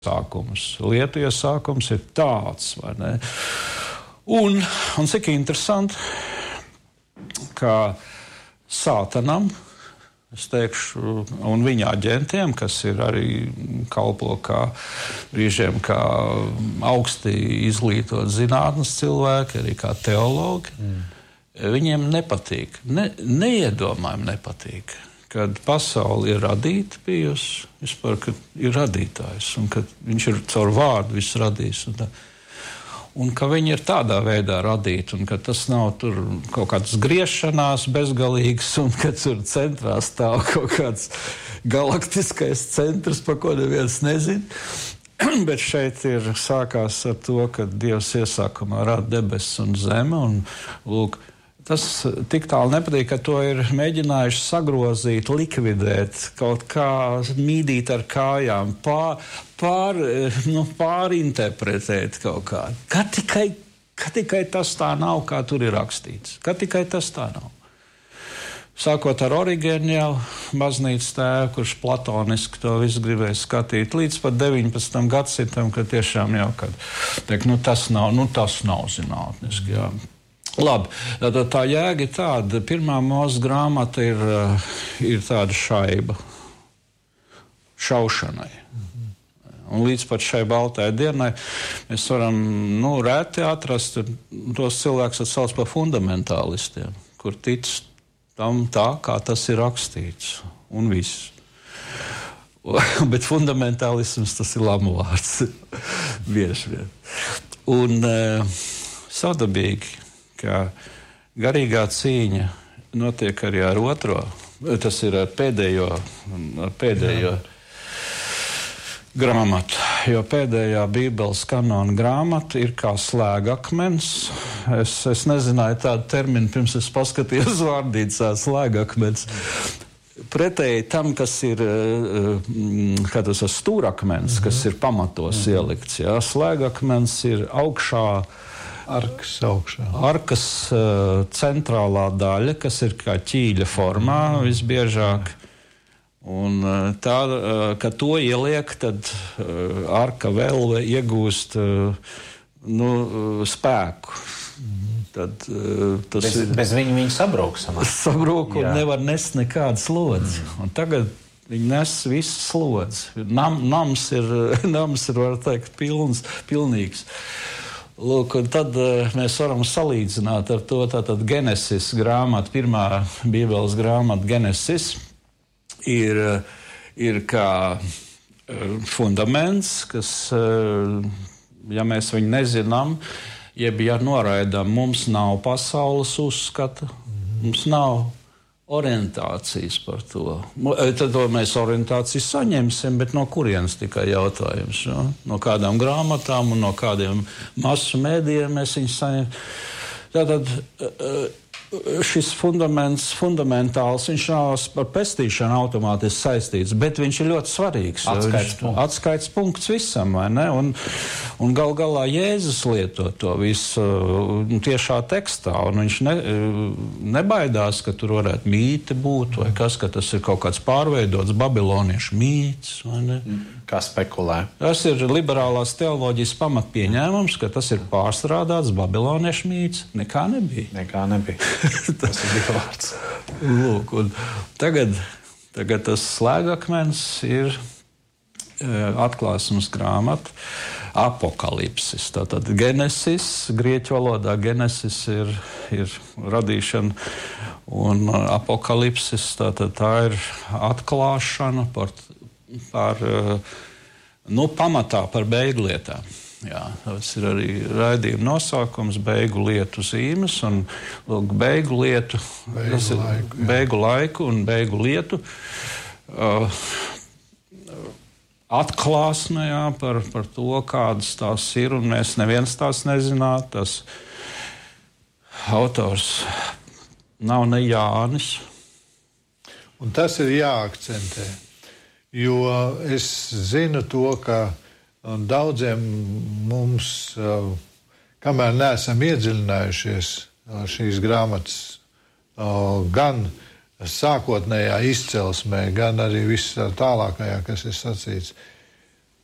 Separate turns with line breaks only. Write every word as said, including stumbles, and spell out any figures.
iesākums. Lietu iesākums ir tāds, vai ne? Un, un cik interesanti, ka Sātanam, es teikšu, un viņa aģentiem, kas ir arī kalpo kā brīžiem kā augsti izglītot zinātnes cilvēki, arī kā teologi, mm. viņiem nepatīk, ne, neiedomājami nepatīk, kad pasaule ir radīta bijusi, vispār, kad ir radītājs, un kad viņš ir caur vārdu visu radījis. Un, tā, un ka viņi ir tādā veidā radīti, un ka tas nav tur kaut kādas griešanās bezgalīgas, un ka tur centrā stāv kaut kāds galaktiskais centrs, par ko neviens nezin. Bet šeit ir sākās ar to, ka Dievs iesākumā rada debesis un zemi, un lūk, tas tik tālu nepatīk, ka to ir mēģinājuši sagrozīt, likvidēt, kaut kā mīdīt ar kājām, pār, pār, nu, pārinterpretēt kaut kā. Kā tikai, kā tikai tas tā nav, kā tur ir rakstīts. Kā tikai tas tā nav. Sākot ar Origēnu jau baznīcas tēvu, kurš platoniski to visu gribēja skatīt, līdz pat deviņpadsmitam gadsimtam, kad tiešām jau, kad teik, nu, tas nav, nu, tas nav zinātniski, jā. Labi, tad tā jēga ir tāda, pirmā Mūzes grāmata ir, ir tāda šaiba šaušanai. Un līdz pat šai baltai dienai mēs varam, nu, reti atrast tos cilvēkus, kas sauc par fundamentālistiem, kur tic tam tā, kā tas ir rakstīts, un viss. Bet fundamentālisms tas ir lamu vārds, bieži vien. Un uh, savdabīgi, ka garīgā cīņa notiek arī ar otro, tas ir ar pēdējo, ar pēdējo grāmatu, jo pēdējā Bībeles kanona grāmata ir kā slēgakmens. Es, es nezināju tādu terminu, pirms es paskatījos vārdīcā slēgakmens. Pretēji tam, kas ir, kā tas ir stūrakmens, mm-hmm. kas ir pamatos mm-hmm. ielikts, jā, slēgakmens ir augšā,
Arkas augšā.
Arkas uh, centrālā daļa, kas ir kā ķīļa formā mm. visbiežāk. Un uh, tā, uh, kad to ieliek, tad uh, arka vēl iegūst uh, nu, uh, spēku.
Mm.
Tad, uh, tas
bez,
ir,
bez viņa viņa sabrūk samā.
Sabrūk un nevar nest nekādu slodzi. Mm. Un tagad viņi nes visu slodzi. Nam, nams ir, nams ir, var teikt, pilns, pilnīgs. Lūk, un tad uh, mēs varam salīdzināt ar to, tātad Genesis grāmata, pirmā Bībeles grāmata Genesis ir, ir kā uh, fundaments, kas, uh, ja mēs viņu nezinām, jeb ja noraidām, mums nav pasaules uzskata, mums nav orientācijas par to. Tad mēs orientāciju saņemsim, bet no kurienes tikai jautājums? Ja? No kādām grāmatām un no kādiem masu mēdījiem mēs viņus saņemsim. Tātad šis fundaments, fundamentāls, viņš nav par pestīšanu automātiski saistīts, bet viņš ir ļoti svarīgs.
Atskaits punkts.
Atskaits punkts visam, vai ne? Un, un gal galā Jēzus lieto to visu tiešā tekstā, un viņš ne, nebaidās, ka tur varētu mīti būt, vai kas, ka tas ir kaut kāds pārveidots babiloniešu mīts, vai ne?
Kā spekulē.
Tas ir liberālās teoloģijas pamatpieņēmums, ka tas ir pārstrādāts babiloniešu mīts. Nekā nebija.
Nekā nebija. Tas ir bija vārds.
Lūk, un tagad, tagad tas slēgakmens ir atklāsmes grāmata Apokalipsis. Tātad Genesis, grieķu valodā Genesis ir, ir radīšana, un Apokalipsis tātad tā ir atklāšana par, par nu, pamatā par beigu lietām. Jā, tas ir arī raidījuma nosaukums beigu lietu zīmes un lūk, beigu lietu,
beigu laiku, jā.
beigu laiku un beigu lietu. Uh, atklāsme, jā, par, par to, kādas tās ir, un mēs neviens tās nezināt. Tas autors nav ne Jānis.
Un tas ir jāakcentē, jo es zinu to, ka daudziem mums, kamēr neesam iedziļinājušies šīs grāmatas, gan sākotnējā izcelsmē, gan arī viss tālākajā, kas ir sacīts,